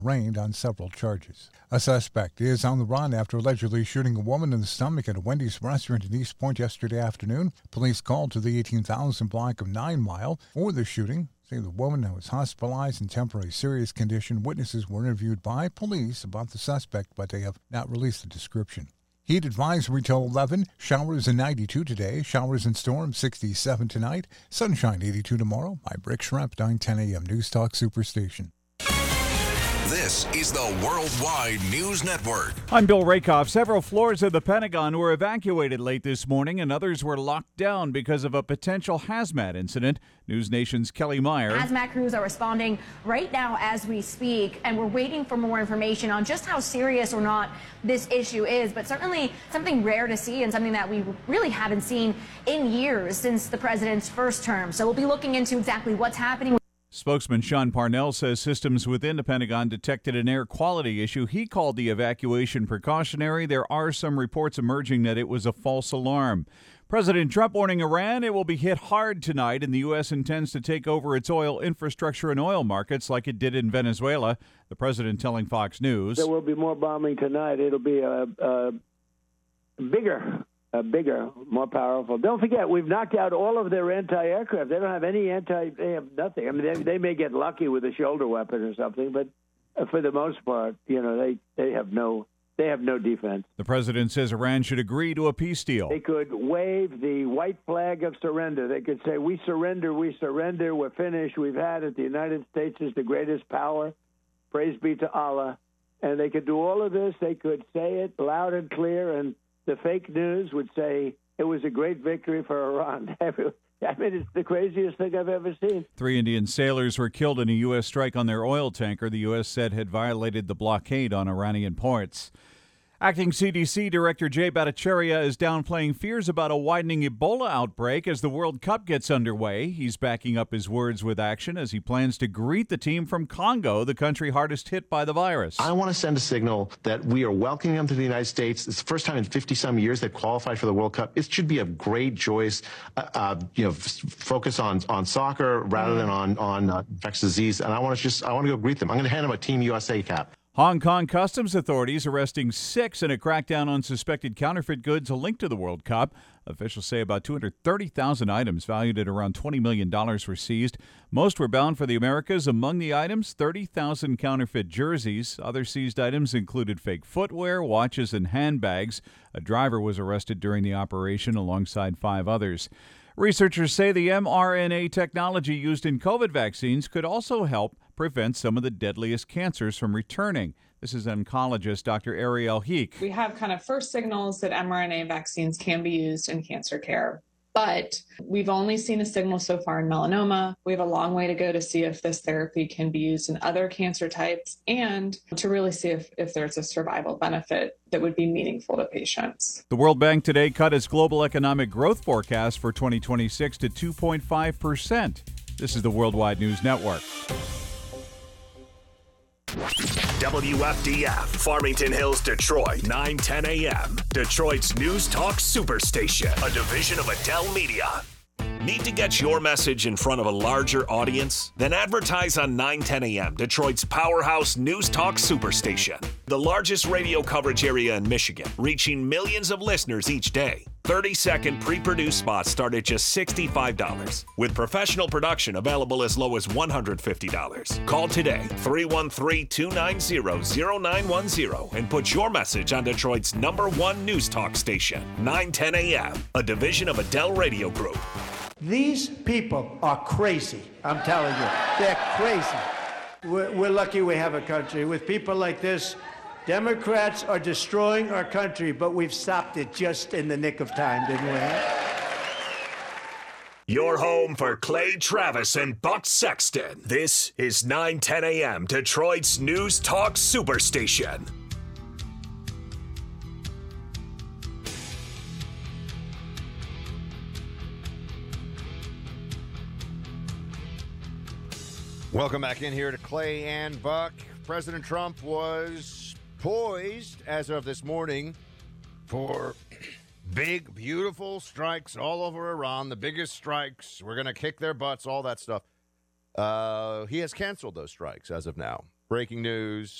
arraigned on several charges. A suspect is on the run after allegedly shooting a woman in the stomach at a Wendy's restaurant in East Point yesterday afternoon. Police called to the 18,000 block of 9 Mile for the shooting. The woman was hospitalized in temporary serious condition. Witnesses were interviewed by police about the suspect, but they have not released a description. Heat advisory till 11. Showers and 92 today. Showers and storms 67 tonight. Sunshine 82 tomorrow. I'm Rick Schremp, 910 a.m. News Talk Superstation. This is the Worldwide News Network. I'm Bill Rakoff. Several floors of the Pentagon were evacuated late this morning, and others were locked down because of a potential hazmat incident. News Nation's Kelly Meyer. Hazmat crews are responding right now as we speak, and we're waiting for more information on just how serious or not this issue is, but certainly something rare to see and something that we really haven't seen in years since the president's first term. So we'll be looking into exactly what's happening. Spokesman Sean Parnell says systems within the Pentagon detected an air quality issue. He called the evacuation precautionary. There are some reports emerging that it was a false alarm. President Trump warning Iran it will be hit hard tonight, and the U.S. intends to take over its oil infrastructure and oil markets like it did in Venezuela. The president telling Fox News. There will be more bombing tonight. It'll be bigger, more powerful. Don't forget, we've knocked out all of their anti-aircraft. They don't have any they have nothing. I mean, they may get lucky with a shoulder weapon or something, but for the most part, they have no defense. The president says Iran should agree to a peace deal. They could wave the white flag of surrender. They could say, we surrender, we're finished, we've had it. The United States is the greatest power. Praise be to Allah. And they could do all of this. They could say it loud and clear, and the fake news would say it was a great victory for Iran. I mean, it's the craziest thing I've ever seen. 3 Indian sailors were killed in a U.S. strike on their oil tanker the U.S. said had violated the blockade on Iranian ports. Acting CDC Director Jay Bhattacharya is downplaying fears about a widening Ebola outbreak as the World Cup gets underway. He's backing up his words with action as he plans to greet the team from Congo, the country hardest hit by the virus. I want to send a signal that we are welcoming them to the United States. It's the first time in 50-some years they've qualified for the World Cup. It should be a great, joyous, focus on soccer rather than on infectious disease. And I want to go greet them. I'm going to hand them a Team USA cap. Hong Kong customs authorities arresting 6 in a crackdown on suspected counterfeit goods linked to the World Cup. Officials say about 230,000 items valued at around $20 million were seized. Most were bound for the Americas. Among the items, 30,000 counterfeit jerseys. Other seized items included fake footwear, watches, and handbags. A driver was arrested during the operation alongside 5 others. Researchers say the mRNA technology used in COVID vaccines could also help prevent some of the deadliest cancers from returning. This is oncologist Dr. Ariel Heek. We have kind of first signals that mRNA vaccines can be used in cancer care, but we've only seen a signal so far in melanoma. We have a long way to go to see if this therapy can be used in other cancer types and to really see if there's a survival benefit that would be meaningful to patients. The World Bank today cut its global economic growth forecast for 2026 to 2.5%. This is the Worldwide News Network. WFDF, Farmington Hills, Detroit, 910 a.m. Detroit's News Talk Superstation, a division of Adele Media. Need to get your message in front of a larger audience? Then advertise on 910 a.m., Detroit's powerhouse News Talk Superstation. The largest radio coverage area in Michigan, reaching millions of listeners each day. 30-second pre-produced spots start at just $65, with professional production available as low as $150. Call today, 313-290-0910, and put your message on Detroit's #1 News Talk station, 910 a.m., a division of Adele Radio Group. These people are crazy, I'm telling you. They're crazy. We're lucky we have a country. With people like this, Democrats are destroying our country, but we've stopped it just in the nick of time, didn't we? Your home for Clay Travis and Buck Sexton. This is 910 a.m. Detroit's News Talk Superstation. Welcome back in here to Clay and Buck. President Trump was poised as of this morning for big, beautiful strikes all over Iran, the biggest strikes. We're going to kick their butts, all that stuff. He has canceled those strikes as of now. Breaking news.